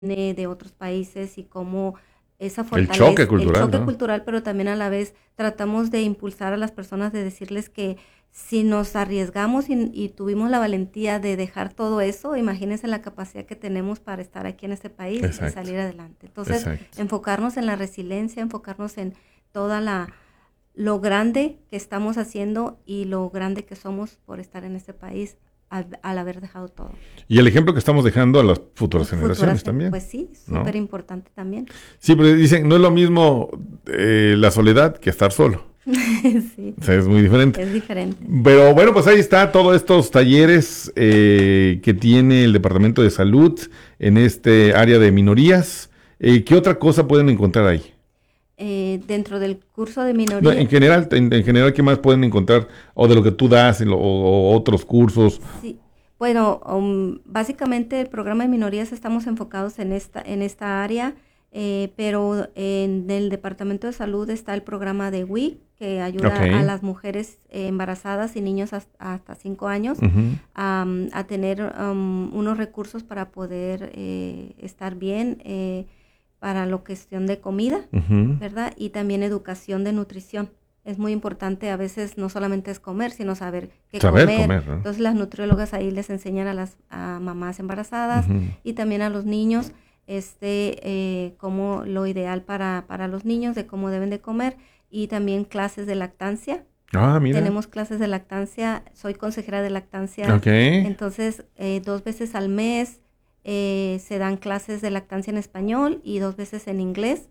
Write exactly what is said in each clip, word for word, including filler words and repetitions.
de otros países y cómo esa El fortaleza, choque el cultural, choque ¿no? cultural, pero también a la vez tratamos de impulsar a las personas, de decirles que si nos arriesgamos y, y tuvimos la valentía de dejar todo eso, imagínense la capacidad que tenemos para estar aquí en este país y Exacto, salir adelante. Entonces, exacto. enfocarnos en la resiliencia, enfocarnos en toda la lo grande que estamos haciendo y lo grande que somos por estar en este país al, al haber dejado todo. Y el ejemplo que estamos dejando a las futuras generaciones Futuras, también, pues sí, ¿no? súper importante también. Sí, pero dicen, no es lo mismo eh, la soledad que estar solo. Sí, O sea, es muy diferente. es diferente. Pero bueno, pues ahí está todos estos talleres eh, que tiene el Departamento de Salud en este área de minorías. Eh, ¿Qué otra cosa pueden encontrar ahí? Eh, dentro del curso de No, minoría, en general, en, en general, ¿qué más pueden encontrar? O de lo que tú das en lo- o, o otros cursos. sí. Bueno, um, básicamente el programa de minorías estamos enfocados en esta, en esta área, eh, pero en el Departamento de Salud está el programa de W I C, que Ok. ayuda a las mujeres eh, embarazadas y niños hasta, hasta cinco años Ujú. um, a tener um, unos recursos para poder eh, estar bien, eh, para la cuestión de comida, Ujú. ¿verdad? Y también educación de nutrición. Es muy importante, a veces no solamente es comer, sino saber qué Saber comer. comer, ¿no? Entonces las nutriólogas ahí les enseñan a las a mamás embarazadas Ujú. y también a los niños este eh, como lo ideal para, para los niños, de cómo deben de comer, y también clases de lactancia. Ah, mira. Tenemos clases de lactancia, soy consejera de lactancia, Ok. entonces eh, dos veces al mes eh, se dan clases de lactancia en español y dos veces en inglés.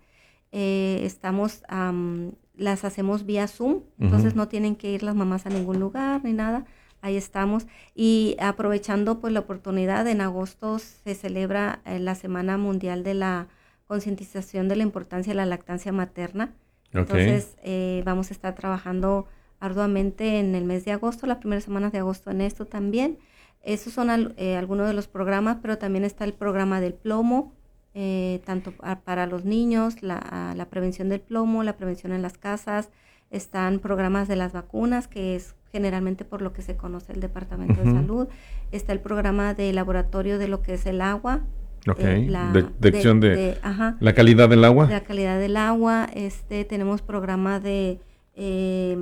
Eh, estamos, um, las hacemos vía Zoom, entonces Ujú. no tienen que ir las mamás a ningún lugar ni nada, ahí estamos. Y aprovechando pues la oportunidad, en agosto se celebra eh, la Semana Mundial de la Concientización de la Importancia de la Lactancia Materna, Ok. entonces eh, vamos a estar trabajando arduamente en el mes de agosto, las primeras semanas de agosto en esto también. Esos son al, eh, algunos de los programas, pero también está el programa del plomo, eh, tanto a, para los niños, la, la prevención del plomo, la prevención en las casas. Están programas de las vacunas, que es generalmente por lo que se conoce el Departamento de Ujú. Salud. Está el programa de laboratorio de lo que es el agua. Ok. eh, De- la, detección de, de, de, ajá, la calidad del de agua. la calidad del agua. Este, tenemos programa de eh,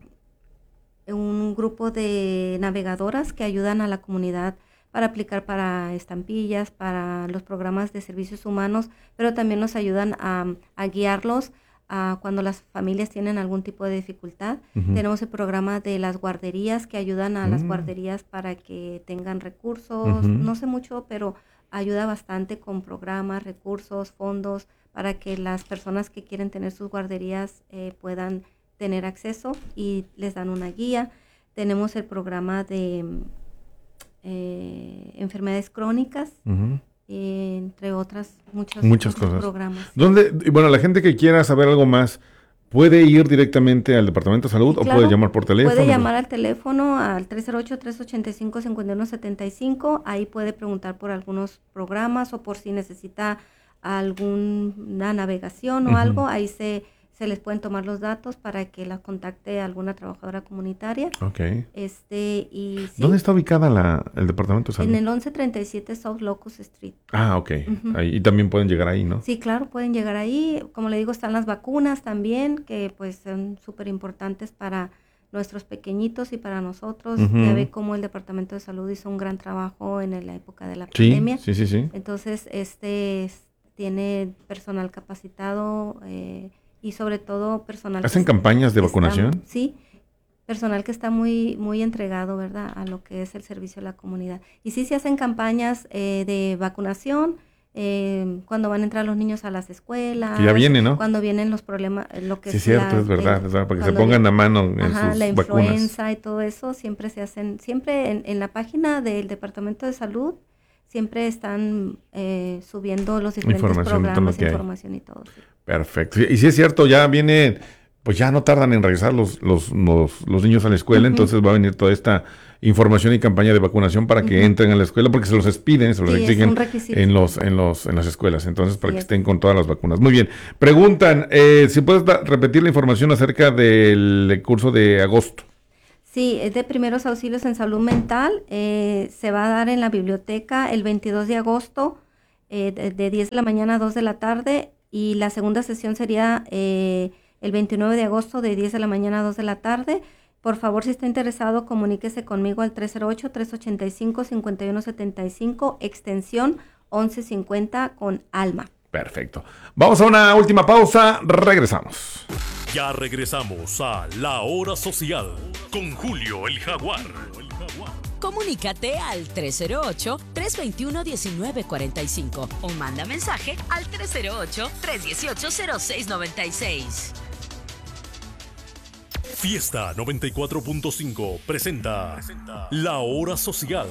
un grupo de navegadoras que ayudan a la comunidad para aplicar para estampillas, para los programas de servicios humanos, pero también nos ayudan a, a guiarlos a cuando las familias tienen algún tipo de dificultad. Ujú. Tenemos el programa de las guarderías que ayudan a las Mm. guarderías para que tengan recursos, Ujú. no sé mucho, pero ayuda bastante con programas, recursos, fondos, para que las personas que quieren tener sus guarderías eh, puedan tener acceso, y les dan una guía. Tenemos el programa de eh, enfermedades crónicas, Ujú. eh, entre otras muchos, Muchas muchos cosas. programas. Sí. ¿Dónde, y bueno, la gente que quiera saber algo más, ¿puede ir directamente al Departamento de Salud Sí, o puede claro, llamar por teléfono? puede llamar al teléfono al tres cero ocho, tres ocho cinco, cinco uno siete cinco. Ahí puede preguntar por algunos programas o por si necesita alguna navegación o Ujú. algo. Ahí se, se les pueden tomar los datos para que la contacte alguna trabajadora comunitaria. Ok. Este, y sí, ¿Dónde está ubicada la, el Departamento de en Salud? el once treinta y siete South Locust Street. Ah, ok. Ujú. Ahí, y también pueden llegar ahí, ¿no? Sí, claro, pueden llegar ahí. Como le digo, están las vacunas también, que pues son súper importantes para nuestros pequeñitos y para nosotros. Ujú. Ya ve cómo el Departamento de Salud hizo un gran trabajo en la época de la Sí, pandemia. sí, sí, sí. Entonces, este es- tiene personal capacitado eh, y sobre todo personal que ¿Hacen es- campañas de está- vacunación? sí, personal que está muy muy entregado, ¿verdad?, a lo que es el servicio a la comunidad. Y sí se hacen campañas eh, de vacunación eh, cuando van a entrar los niños a las escuelas, Que ya viene, ¿no? cuando vienen los problemas, eh, lo que Sí, es cierto, la, es verdad, el- es verdad, para que se cuando pongan viene- a mano en ajá, la sus vacunas. influenza y todo eso, siempre se hacen, siempre en, en la página del Departamento de Salud, siempre están eh, subiendo los diferentes Información de todo lo programas, que hay. información y todo. Sí. Perfecto. Y sí es cierto, ya viene, pues ya no tardan en regresar los, los, los, los niños a la escuela, Ujú. entonces va a venir toda esta información y campaña de vacunación para que Ujú. entren a la escuela, porque se los piden, se los Sí, es exigen un requisito. en los, en los, en las escuelas, entonces para Así que es. estén con todas las vacunas. Muy bien. Preguntan, eh, si puedes da- repetir la información acerca del curso de agosto. Sí, es de primeros auxilios en salud mental. Eh, se va a dar en la biblioteca el veintidós de agosto. eh, de, de diez de la mañana a dos de la tarde, y la segunda sesión sería eh, el veintinueve de agosto de diez de la mañana a dos de la tarde. Por favor, si está interesado, comuníquese conmigo al tres cero ocho, tres ocho cinco, cinco uno siete cinco, extensión once cincuenta con Alma. Perfecto. Vamos a una última pausa, regresamos. Ya regresamos a La Hora Social con Julio el Jaguar. Comunícate al tres cero ocho, tres dos uno, uno nueve cuatro cinco o manda mensaje al tres cero ocho, tres uno ocho, cero seis nueve seis. Fiesta noventa y cuatro punto cinco presenta La Hora Social.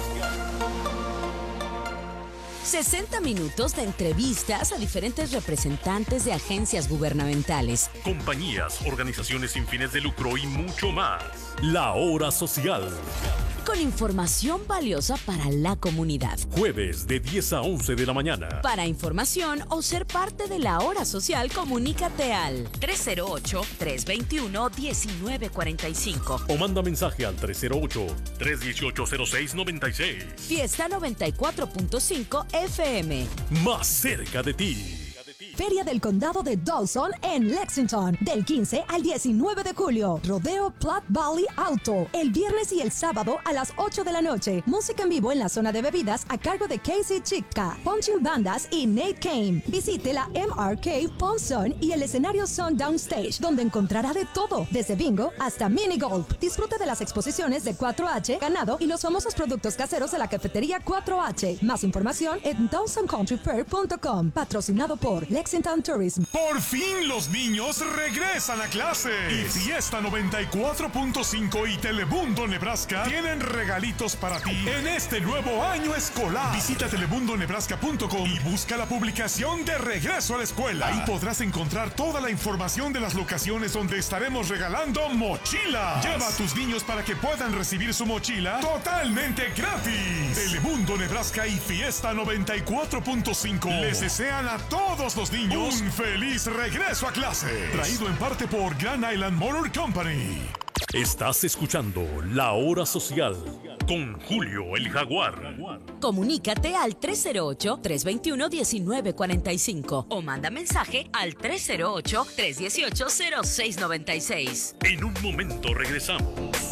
sesenta minutos de entrevistas a diferentes representantes de agencias gubernamentales, Compañías, organizaciones sin fines de lucro y mucho más. La Hora Social. con información valiosa para la comunidad. Jueves de diez a once de la mañana. Para información o ser parte de la Hora Social, comunícate al tres cero ocho, tres dos uno, uno nueve cuatro cinco. O manda mensaje al tres cero ocho, tres uno ocho, cero seis nueve seis. Fiesta noventa y cuatro punto cinco F M. Más cerca de ti. Feria del Condado de Dawson en Lexington, del quince al diecinueve de julio. Rodeo Platte Valley Auto, el viernes y el sábado a las ocho de la noche. Música en vivo en la zona de bebidas a cargo de Casey Chica, Punching Bandas y Nate Kane. Visite la M R K Pawn Sun y el escenario Sundown Stage, donde encontrará de todo, desde bingo hasta mini golf. Disfrute de las exposiciones de cuatro H, ganado y los famosos productos caseros de la cafetería cuatro H. Más información en dawson country fair punto com, patrocinado por Lexington Tourism. Por fin los niños regresan a clase. Y Fiesta noventa y cuatro punto cinco y Telemundo Nebraska tienen regalitos para ti en este nuevo año escolar. Visita telemundo nebraska punto com y busca la publicación de Regreso a la Escuela. Ahí podrás encontrar toda la información de las locaciones donde estaremos regalando mochilas. Lleva a tus niños para que puedan recibir su mochila totalmente gratis. Telemundo Nebraska y Fiesta noventa y cuatro punto cinco les desean a todos los niños un feliz regreso a clase. Traído en parte por Grand Island Motor Company. Estás escuchando La Hora Social con Julio el Jaguar. Comunícate al tres cero ocho, tres dos uno, uno nueve cuatro cinco o manda mensaje al tres cero ocho, tres uno ocho, cero seis nueve seis. En un momento regresamos.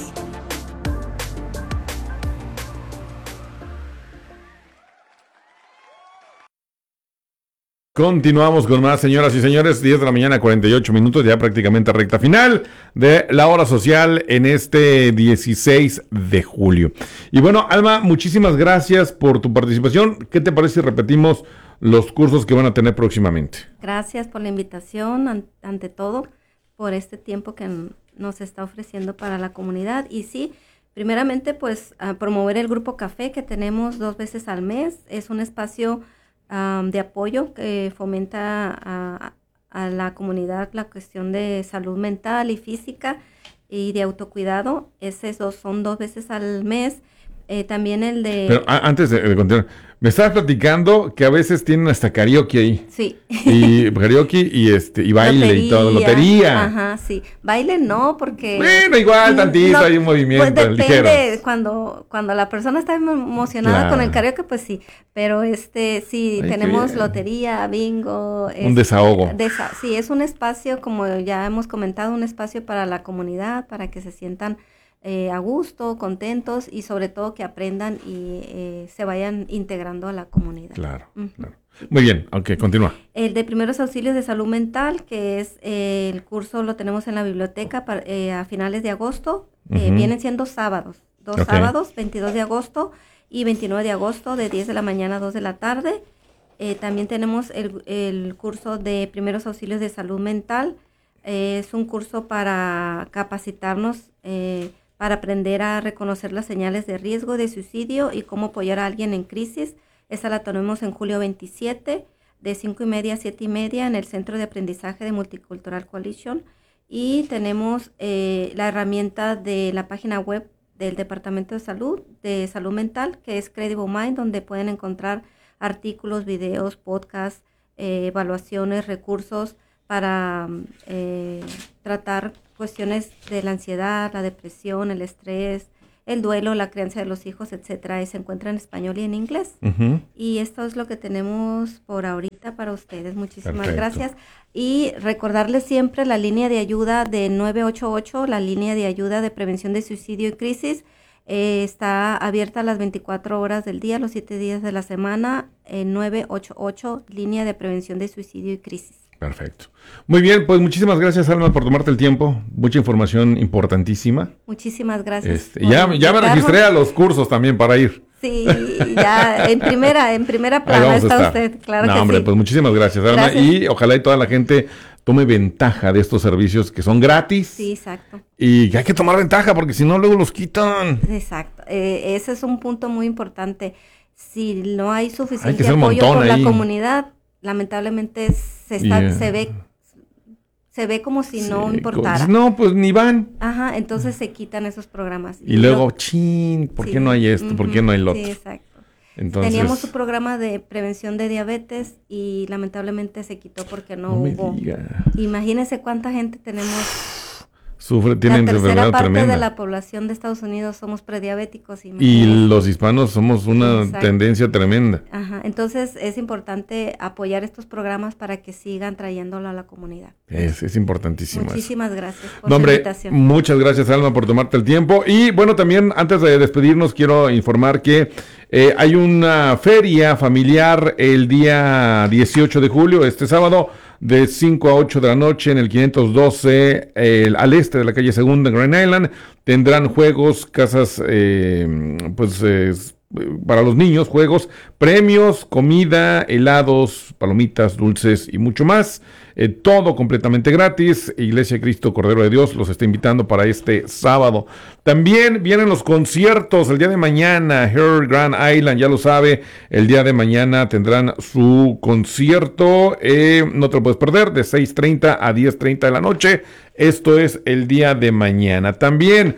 Continuamos con más, señoras y señores, diez de la mañana, cuarenta y ocho minutos, ya prácticamente recta final de la hora social en este dieciséis de julio. Y bueno, Alma, muchísimas gracias por tu participación. ¿Qué te parece si repetimos los cursos que van a tener próximamente? Gracias por la invitación, an- ante todo, por este tiempo que n- nos está ofreciendo para la comunidad. Y sí, primeramente, pues, a promover el Grupo Café que tenemos dos veces al mes. Es un espacio Um, de apoyo que fomenta a, a la comunidad la cuestión de salud mental y física y de autocuidado. Esos dos son dos veces al mes. Eh, también el de... Pero a- antes de, de continuar, me estabas platicando que a veces tienen hasta karaoke ahí. Sí. Y karaoke y este y baile Lotería. y todo, lotería. Ajá, sí. Baile no, porque... Bueno, igual tantito, hay un movimiento pues ligero. depende, cuando, cuando la persona está emo- emocionada Claro. con el karaoke, pues sí. Pero este, sí, Ay, qué tenemos bien. lotería, bingo. Un es- desahogo. desa- sí, es un espacio, como ya hemos comentado, un espacio para la comunidad, para que se sientan eh, a gusto, contentos y sobre todo que aprendan y eh, se vayan integrando a la comunidad. Claro, Ujú. claro. Muy bien, ok, continúa. El de primeros auxilios de salud mental, que es eh, el curso lo tenemos en la biblioteca para- eh, a finales de agosto. Eh, Ujú. vienen siendo sábados, dos Ok. sábados, veintidós de agosto y veintinueve de agosto, de diez de la mañana a dos de la tarde. Eh, también tenemos el, el curso de primeros auxilios de salud mental. Eh, es un curso para capacitarnos, eh, para aprender a reconocer las señales de riesgo de suicidio y cómo apoyar a alguien en crisis. Esa la tenemos en julio veintisiete, de cinco y media a siete y media, en el Centro de Aprendizaje de Multicultural Coalition. Y tenemos eh, la herramienta de la página web del Departamento de Salud, de Salud Mental, que es Credible Mind, donde pueden encontrar artículos, videos, podcasts, eh, evaluaciones, recursos para eh, tratar cuestiones de la ansiedad, la depresión, el estrés, el duelo, la crianza de los hijos, etcétera, se encuentra en español y en inglés. Uh-huh. Y esto es lo que tenemos por ahorita para ustedes. Muchísimas Perfecto. gracias. Y recordarles siempre la línea de ayuda de nueve ocho ocho, la línea de ayuda de prevención de suicidio y crisis. Eh, está abierta las veinticuatro horas del día, los siete días de la semana, en nueve ocho ocho, línea de prevención de suicidio y crisis. Perfecto. Muy bien, pues muchísimas gracias, Alma, por tomarte el tiempo. Mucha información importantísima. Muchísimas gracias. Este, ya, ya me registré a los cursos también para ir. Sí, ya en primera, en primera plana está usted, claro no, que hombre, sí. Pues muchísimas gracias, Alma. Gracias. Y ojalá y toda la gente tome ventaja de estos servicios que son gratis. Sí, exacto. Y que hay que tomar ventaja porque si no luego los quitan. Exacto. Eh, ese es un punto muy importante. Si no hay Hay suficiente que ser un apoyo montón por ahí. la comunidad, lamentablemente se está, Yeah. se ve, se ve como si no Sí, importara. co- No, pues ni van. Ajá, entonces se quitan esos programas. Y luego, lo- chin, ¿por sí, qué no hay esto? ¿Por qué no hay lo Sí, otro? exacto. Entonces, Teníamos un programa de prevención de diabetes y lamentablemente se quitó porque no, no me hubo. diga. Imagínense cuánta gente tenemos. Sufre, tienen La tercera enfermedad parte tremenda. de la población de Estados Unidos somos prediabéticos. Y imagínense. los hispanos somos una Exacto. tendencia tremenda. Ajá, entonces es importante apoyar estos programas para que sigan trayéndolo a la comunidad. Es, es importantísimo eso. Muchísimas gracias por No, su hombre, invitación. muchas gracias, Alma, por tomarte el tiempo. Y bueno, también antes de despedirnos, quiero informar que eh, hay una feria familiar el día dieciocho de julio, este sábado, de cinco a ocho de la noche en el quinientos doce, eh, al este de la calle Segunda en Grand Island. Tendrán juegos, casas, eh, pues eh, para los niños, juegos, premios, comida, helados, palomitas, dulces y mucho más. Eh, todo completamente gratis. Iglesia Cristo Cordero de Dios los está invitando para este sábado. También vienen los conciertos el día de mañana. Her Grand Island, ya lo sabe, el día de mañana tendrán su concierto. Eh, no te lo puedes perder, de seis treinta a diez treinta de la noche. Esto es el día de mañana. También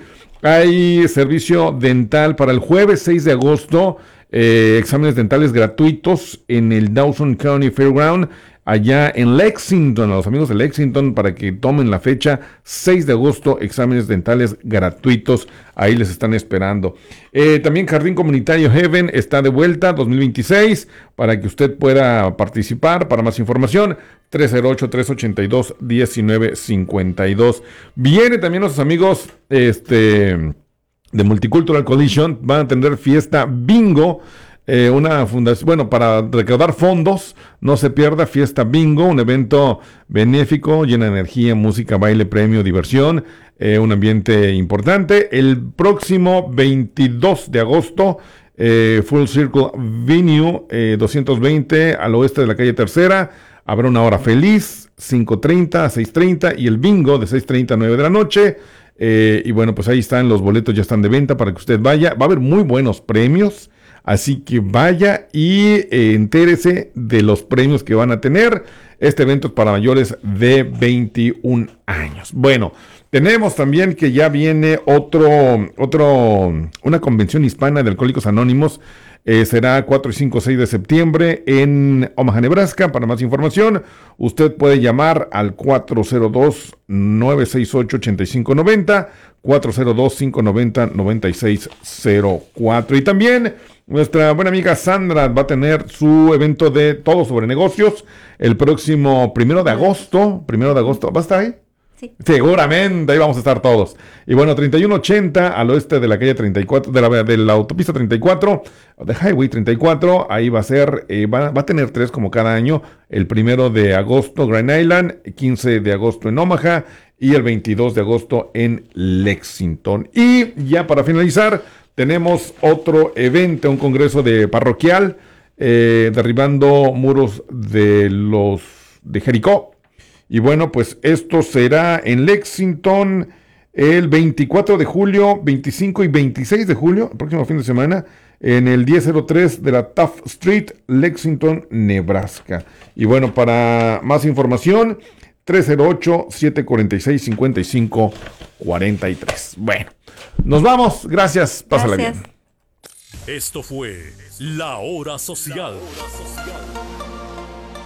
hay servicio dental para el jueves seis de agosto. Eh, exámenes dentales gratuitos en el Dawson County Fairground, allá en Lexington. A los amigos de Lexington, para que tomen la fecha, seis de agosto, exámenes dentales gratuitos, ahí les están esperando. Eh, también Jardín Comunitario Heaven está de vuelta, dos mil veintiséis, para que usted pueda participar. Para más información, tres cero ocho, tres ocho dos, uno nueve cinco dos. Viene también nuestros amigos, este... de Multicultural Coalition, van a tener fiesta bingo, eh, una fundación, bueno, para recaudar fondos. No se pierda fiesta bingo, un evento benéfico, llena de energía, música, baile, premio, diversión, eh, un ambiente importante. El próximo veintidós de agosto, eh, Full Circle Venue, eh, doscientos veinte al oeste de la calle Tercera, habrá una hora feliz, cinco treinta a seis treinta, y el bingo de seis treinta a nueve de la noche. Eh, y bueno, pues ahí están, los boletos ya están de venta para que usted vaya. Va a haber muy buenos premios, así que vaya y eh, entérese de los premios que van a tener. Este evento es para mayores de veintiún años. Bueno, tenemos también que ya viene otro, otro, una convención hispana de Alcohólicos Anónimos. Eh, será cuatro, cinco, seis de septiembre en Omaha, Nebraska. Para más información, usted puede llamar al cuatro cero dos, nueve seis ocho, ocho cinco nueve cero, cuatro cero dos, cinco nueve cero, nueve seis cero cuatro. Y también nuestra buena amiga Sandra va a tener su evento de Todo sobre Negocios el próximo primero de agosto. Primero de agosto, ¿va a estar ahí? Sí. Seguramente, ahí vamos a estar todos. Y bueno, treinta y uno ochenta al oeste de la calle treinta y cuatro, de la, de la autopista treinta y cuatro, de Highway treinta y cuatro, ahí va a ser, eh, va, va a tener tres como cada año. El primero de agosto, Grand Island, quince de agosto en Omaha y el veintidós de agosto en Lexington. Y ya para finalizar, tenemos otro evento, un congreso de parroquial, eh, derribando muros de los de Jericó. Y bueno, pues esto será en Lexington el veinticuatro de julio, veinticinco y veintiséis de julio, el próximo fin de semana, en el diez cero tres de la Taft Street, Lexington, Nebraska. Y bueno, para más información, tres cero ocho, siete cuatro seis, cinco cinco cuatro tres. Bueno, nos vamos. Gracias. Pásala Gracias. bien. Esto fue La Hora Social.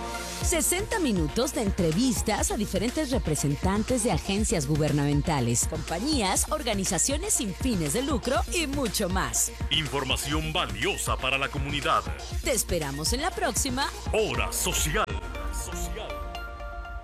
sesenta minutos de entrevistas a diferentes representantes de agencias gubernamentales, compañías, organizaciones sin fines de lucro y mucho más. Información valiosa para la comunidad. Te esperamos en la próxima Hora Social. Social.